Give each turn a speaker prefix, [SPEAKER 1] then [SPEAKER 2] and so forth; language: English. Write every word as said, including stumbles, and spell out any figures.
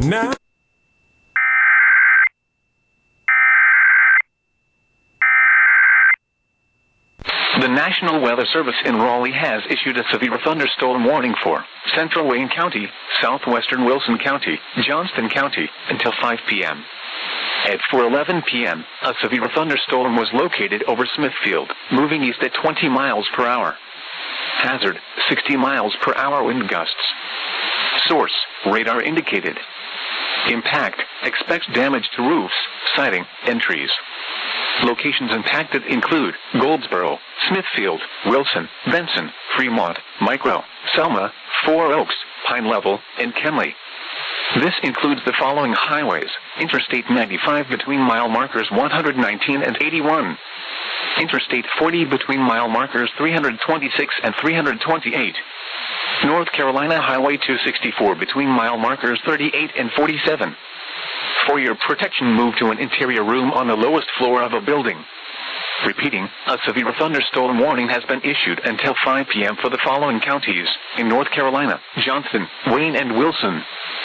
[SPEAKER 1] Now.
[SPEAKER 2] The National Weather Service in Raleigh has issued a severe thunderstorm warning for Central Wayne County, southwestern Wilson County, Johnston County, until five p m At four eleven p m, a severe thunderstorm was located over Smithfield, moving east at twenty miles per hour. Hazard, sixty miles per hour wind gusts. Source, radar indicated. Impact, expects damage to roofs, siding, and trees. Locations impacted include Goldsboro, Smithfield, Wilson, Benson, Fremont, Micro, Selma, Four Oaks, Pine Level, and Kenley. This includes the following highways: Interstate ninety-five between mile markers one hundred nineteen and eighty-one. Interstate forty between mile markers three hundred twenty-six and three hundred twenty-eight. North Carolina Highway two sixty-four between mile markers thirty-eight and forty-seven. For your protection, move to an interior room on the lowest floor of a building. Repeating, a severe thunderstorm warning has been issued until five p m for the following counties in North Carolina: Johnston, Wayne, and Wilson.